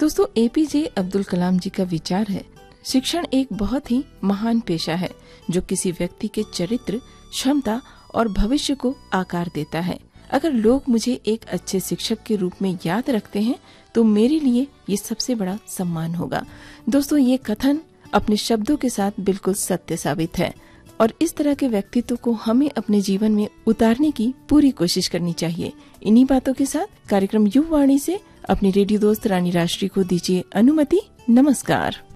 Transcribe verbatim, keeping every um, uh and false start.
दोस्तों, एपीजे अब्दुल कलाम जी का विचार है, शिक्षण एक बहुत ही महान पेशा है जो किसी व्यक्ति के चरित्र, क्षमता और भविष्य को आकार देता है। अगर लोग मुझे एक अच्छे शिक्षक के रूप में याद रखते हैं तो मेरे लिए ये सबसे बड़ा सम्मान होगा। दोस्तों, ये कथन अपने शब्दों के साथ बिल्कुल सत्य साबित है और इस तरह के व्यक्तित्व को हमें अपने जीवन में उतारने की पूरी कोशिश करनी चाहिए। इन्हीं बातों के साथ कार्यक्रम युवा वाणी से अपनी रेडियो दोस्त रानी राष्ट्री को दीजिए अनुमति। नमस्कार।